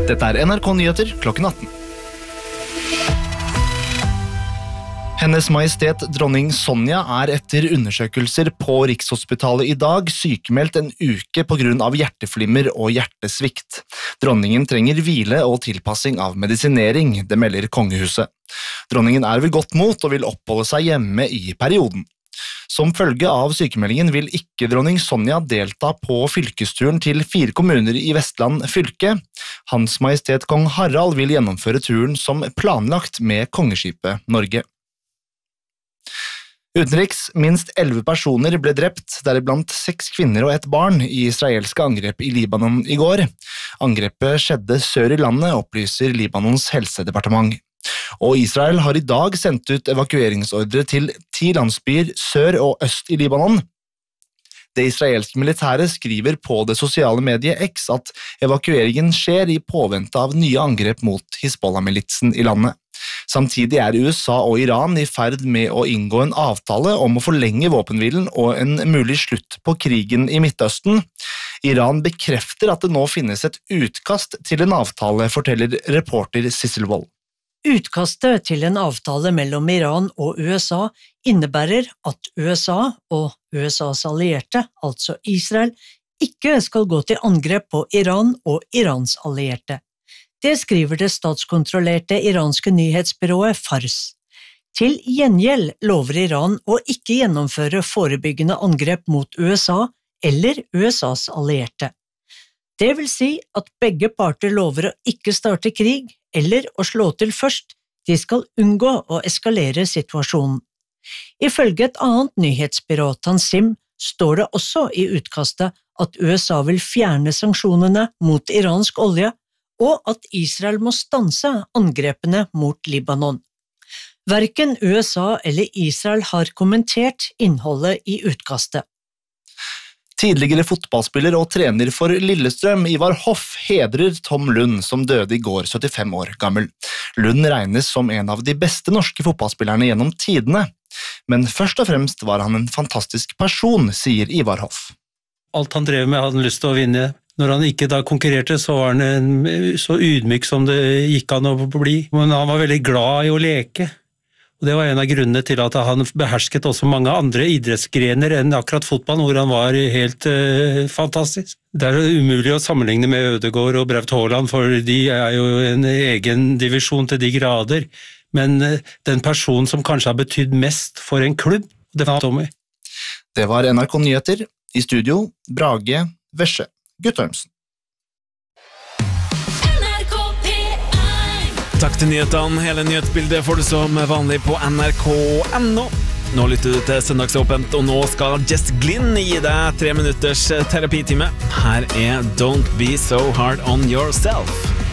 Dette NRK Nyheter klokken 18. Hennes Majestet dronning Sonja etter undersøkelser på Rikshospitalet i dag sykemeldt en uke på grunn av hjerteflimmer og hjertesvikt. Dronningen trenger hvile og tilpassing av medisinering, det melder kongehuset. Dronningen ved godt mot og vil oppholde seg hjemme i perioden. Som følge av sykemeldingen vil ikke dronning Sonja delta på fylkesturen til 4 kommuner i Vestland fylke. Hans Majestet Kong Harald vil gjennomføre turen som planlagt med kongeskipet Norge. Utenriks, minst 11 personer ble drept, deriblant 6 kvinner og 1 barn, i israelske angrep i Libanon i går. Angrepet skjedde sør i landet, opplyser Libanons helsedepartement. Og Israel har i dag sendt ut evakueringsordre til 10 landsbyer sør og øst i Libanon. Det israelske militæret skriver på det sosiale mediet X at evakueringen skjer i påvente av nye angrep mot Hizbollah-militsen i landet. Samtidig USA og Iran i ferd med å inngå en avtale om å forlenge våpenhvilen og en mulig slutt på krigen i Midtøsten. Iran bekrefter at det nå finnes et utkast til en avtale, forteller reporter Sissel Wold. Utkastet til en avtale mellom Iran og USA innebærer at USA og USAs allierte, altså Israel, ikke skal gå til angrep på Iran og Irans allierte. Det skriver det statskontrollerte iranske nyhetsbyrået Fars. Til gjengjeld lover Iran å ikke gjennomføre forebyggende angrep mot USA eller USAs allierte. Det vil si at begge parter lover å ikke starte krig eller å slå til først, de skal unngå å eskalere situasjonen. Ifølge et annet nyhetsbyrå, Tansim, står det også i utkastet at USA vil fjerne sanksjonene mot iransk olje, og at Israel må stanse angrepene mot Libanon. Hverken USA eller Israel har kommentert innholdet i utkastet. Tidligere fotballspiller og trener for Lillestrøm, Ivar Hoff, hedrer Tom Lund, som døde i går 75 år gammel. Lund regnes som en av de beste norske fotballspillerne gjennom tidene, men først og fremst var han en fantastisk person, sier Ivar Hoff. Alt han drev med hadde han lyst til å vinne. Når han ikke da konkurrerte, så var han så ydmyk som det gikk an å bli. Men han var veldig glad i å leke. Og det var en av grunnene til at han behersket også mange andre idrettsgrener enn akkurat fotballen, hvor han var helt fantastisk. Det umulig å sammenligne med Ødegaard og Braut Haaland, for de jo en egen divisjon til de grader. Men den personen som kanskje har betydd mest for en klubb, det var Tommy. Det var NRK Nyheter. I studio, Brage Vesje Guttormsen. Takk til nyhetene. Hele nyhetsbildet får du som vanlig på nrk.no. Nå lytter du til Søndagsåpent, og nå skal Jess Glynn gi deg 3 minutters terapitime. Her Don't Be So Hard On Yourself.